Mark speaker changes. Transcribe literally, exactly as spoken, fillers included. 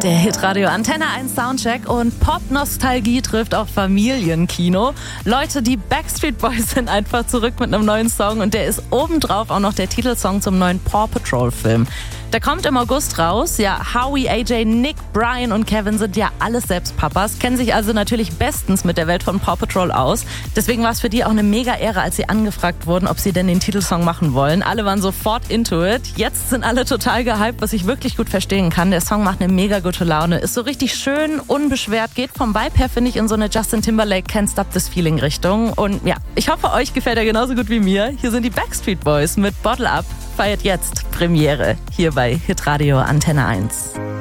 Speaker 1: Der Hitradio Antenne eins Soundcheck und Pop-Nostalgie trifft auf Familienkino. Leute, die Backstreet Boys sind einfach zurück mit einem neuen Song und der ist obendrauf auch noch der Titelsong zum neuen Paw Patrol Film. Der kommt im August raus. Ja, Howie, A J, Nick, Brian und Kevin sind ja alles selbst Papas, kennen sich also natürlich bestens mit der Welt von Paw Patrol aus. Deswegen war es für die auch eine mega Ehre, als sie angefragt wurden, ob sie denn den Titelsong machen wollen. Alle waren sofort into it. Jetzt sind alle total gehypt, was ich wirklich gut verstehen kann. Der Song macht eine mega gute Laune, ist so richtig schön, unbeschwert, geht vom Vibe her, finde ich, in so eine Justin Timberlake Can't Stop This Feeling Richtung. Und ja, ich hoffe, euch gefällt er genauso gut wie mir. Hier sind die Backstreet Boys mit Bottle Up. Feiert jetzt Premiere hier bei Hitradio Antenne eins.